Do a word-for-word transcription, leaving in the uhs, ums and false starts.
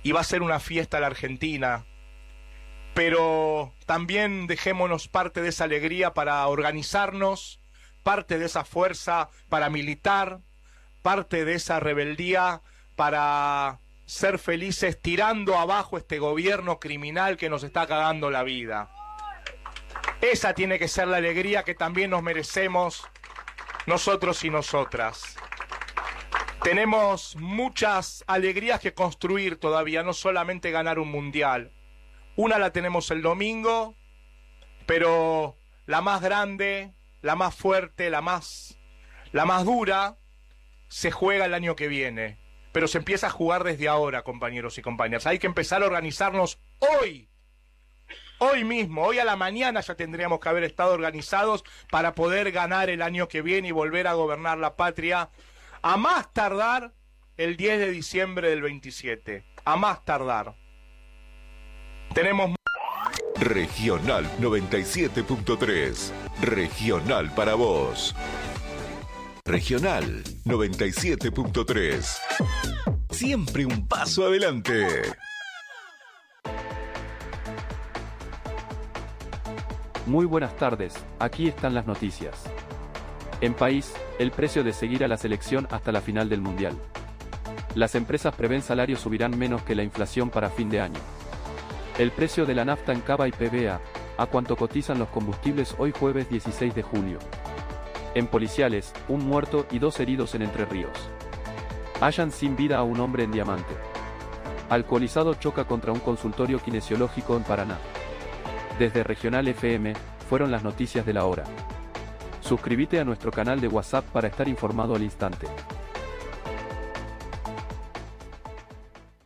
y va a ser una fiesta la Argentina, pero también dejémonos parte de esa alegría para organizarnos, parte de esa fuerza para militar, parte de esa rebeldía para ser felices tirando abajo este gobierno criminal que nos está cagando la vida. Esa tiene que ser la alegría que también nos merecemos nosotros y nosotras. Tenemos muchas alegrías que construir todavía, no solamente ganar un mundial. Una la tenemos el domingo, pero la más grande, la más fuerte, la más, la más dura, se juega el año que viene. Pero se empieza a jugar desde ahora, compañeros y compañeras. Hay que empezar a organizarnos hoy. Hoy mismo, hoy a la mañana ya tendríamos que haber estado organizados para poder ganar el año que viene y volver a gobernar la patria. A más tardar el diez de diciembre del veintisiete. A más tardar. Tenemos... Regional noventa y siete punto tres. Regional para vos. Regional noventa y siete punto tres. Siempre un paso adelante. Muy buenas tardes, aquí están las noticias. En país, el precio de seguir a la selección hasta la final del Mundial. Las empresas prevén salarios subirán menos que la inflación para fin de año. El precio de la nafta en Cava y P B A, a cuánto cotizan los combustibles hoy jueves dieciséis de junio. En Policiales, un muerto y dos heridos en Entre Ríos. Hallan sin vida a un hombre en Diamante. Alcoholizado choca contra un consultorio kinesiológico en Paraná. Desde Regional F M, fueron las noticias de la hora. Suscríbete a nuestro canal de WhatsApp para estar informado al instante.